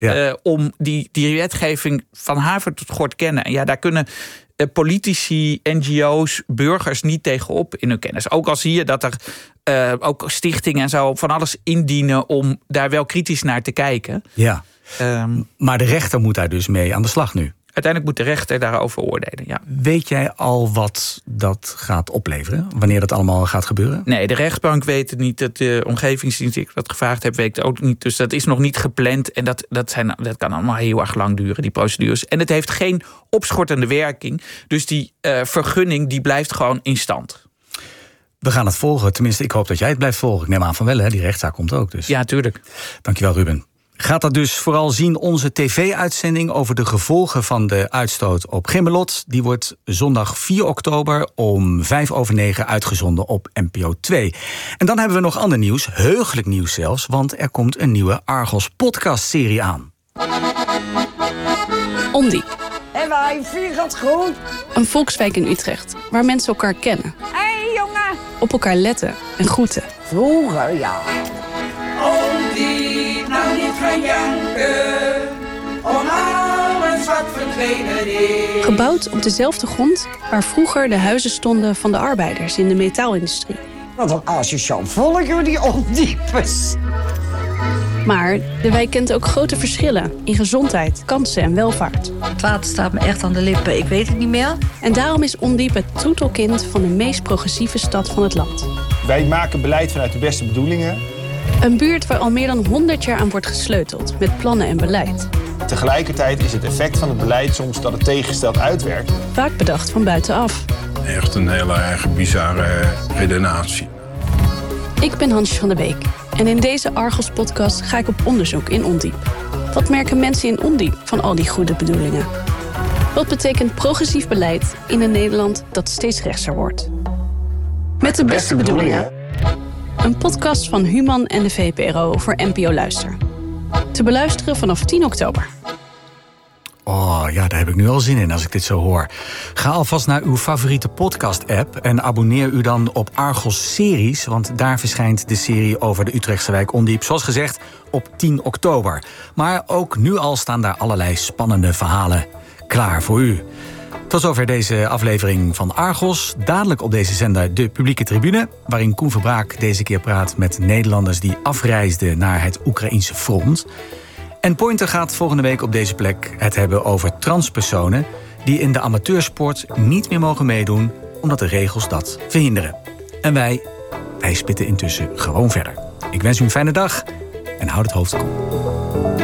om die wetgeving van haver tot gort kennen. En ja, daar kunnen politici, NGO's, burgers niet tegenop in hun kennis. Ook al zie je dat er ook stichtingen en zo van alles indienen om daar wel kritisch naar te kijken. Ja, maar de rechter moet daar dus mee aan de slag nu. Uiteindelijk moet de rechter daarover oordelen, ja. Weet jij al wat dat gaat opleveren? Wanneer dat allemaal gaat gebeuren? Nee, de rechtbank weet het niet. De omgevingsdienst die ik dat gevraagd heb, weet het ook niet. Dus dat is nog niet gepland. En dat kan allemaal heel erg lang duren, die procedures. En het heeft geen opschortende werking. Dus die vergunning die blijft gewoon in stand. We gaan het volgen. Tenminste, ik hoop dat jij het blijft volgen. Ik neem aan van wel, hè? Die rechtszaak komt ook. Dus. Ja, tuurlijk. Dankjewel, Ruben. Gaat dat dus vooral zien onze tv-uitzending over de gevolgen van de uitstoot op Gemmelot. Die wordt zondag 4 oktober om 9:05 uitgezonden op NPO 2. En dan hebben we nog ander nieuws, heugelijk nieuws zelfs, want er komt een nieuwe Argos podcastserie aan. Ondiep. En wij vieren het goed. Een volkswijk in Utrecht, waar mensen elkaar kennen. Hé, jongen. Op elkaar letten en groeten. Vroeger, ja. Ondiep, nou niet gaan janken, om alles wat verdwenen is. Gebouwd op dezelfde grond waar vroeger de huizen stonden van de arbeiders in de metaalindustrie. Wat een asociaal volk, die ondiepes. Maar de wijk kent ook grote verschillen in gezondheid, kansen en welvaart. Het water staat me echt aan de lippen, ik weet het niet meer. En daarom is Ondiep het troetelkind van de meest progressieve stad van het land. Wij maken beleid vanuit de beste bedoelingen. Een buurt waar al meer dan 100 jaar aan wordt gesleuteld met plannen en beleid. Tegelijkertijd is het effect van het beleid soms dat het tegengesteld uitwerkt. Vaak bedacht van buitenaf. Echt een hele erg bizarre redenatie. Ik ben Hansje van der Beek. En in deze Argos-podcast ga ik op onderzoek in Ondiep. Wat merken mensen in Ondiep van al die goede bedoelingen? Wat betekent progressief beleid in een Nederland dat steeds rechtser wordt? Met de beste bedoelingen. Een podcast van Human en de VPRO voor NPO Luister. Te beluisteren vanaf 10 oktober. Oh ja, daar heb ik nu al zin in als ik dit zo hoor. Ga alvast naar uw favoriete podcast-app en abonneer u dan op Argos Series, want daar verschijnt de serie over de Utrechtse wijk Ondiep, zoals gezegd, op 10 oktober. Maar ook nu al staan daar allerlei spannende verhalen klaar voor u. Tot zover deze aflevering van Argos. Dadelijk op deze zender de Publieke Tribune, waarin Koen Verbraak deze keer praat met Nederlanders die afreisden naar het Oekraïense front. En Pointer gaat volgende week op deze plek het hebben over transpersonen die in de amateursport niet meer mogen meedoen omdat de regels dat verhinderen. En wij spitten intussen gewoon verder. Ik wens u een fijne dag en houd het hoofd koel.